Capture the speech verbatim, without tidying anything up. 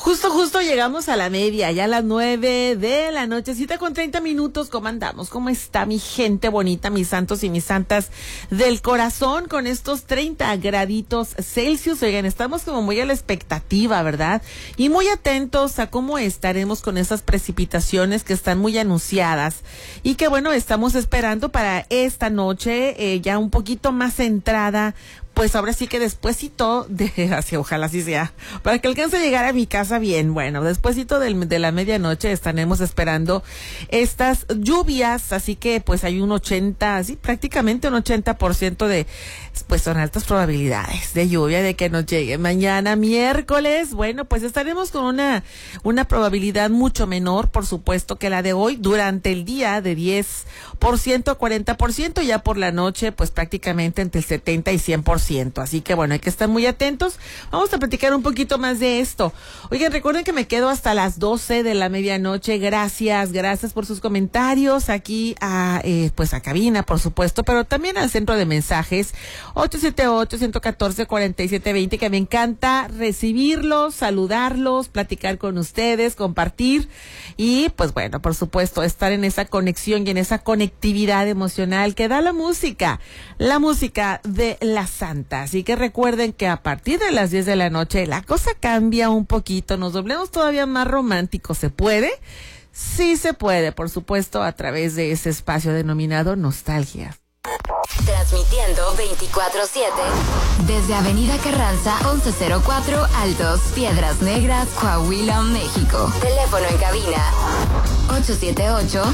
Justo, justo llegamos a la media, ya a las nueve de la nochecita con treinta minutos. ¿Cómo andamos? ¿Cómo está mi gente bonita, mis santos y mis santas del corazón con estos treinta graditos Celsius? Oigan, estamos como muy a la expectativa, ¿verdad? Y muy atentos a cómo estaremos con esas precipitaciones que están muy anunciadas y que bueno, estamos esperando para esta noche, eh, ya un poquito más centrada. Pues ahora sí que despuésito de, así, ojalá así sea, para que alcance a llegar a mi casa bien. Bueno, despuésito del, de la medianoche estaremos esperando estas lluvias, así que pues hay un ochenta, sí, prácticamente un ochenta por ciento de, pues son altas probabilidades de lluvia, de que nos llegue mañana miércoles. Bueno, pues estaremos con una, una probabilidad mucho menor, por supuesto, que la de hoy, durante el día de diez por ciento a cuarenta por ciento, ya por la noche, pues prácticamente entre el setenta y cien por ciento. Así que bueno, hay que estar muy atentos. Vamos a platicar un poquito más de esto. Oigan, recuerden que me quedo hasta las doce de la medianoche. Gracias, gracias por sus comentarios aquí a, eh, pues a cabina, por supuesto, pero también al centro de mensajes ocho siete ocho, uno uno cuatro, cuatro siete dos cero, que me encanta recibirlos, saludarlos, platicar con ustedes, compartir y pues bueno, por supuesto, estar en esa conexión y en esa conectividad emocional que da la música, la música de la Santa. Así que recuerden que a partir de las diez de la noche la cosa cambia un poquito, nos doblemos todavía más románticos. ¿Se puede? Sí se puede, por supuesto, a través de ese espacio denominado Nostalgia. Transmitiendo veinticuatro siete desde Avenida Carranza once cero cuatro Altos, Piedras Negras, Coahuila, México. Teléfono en cabina ocho siete ocho,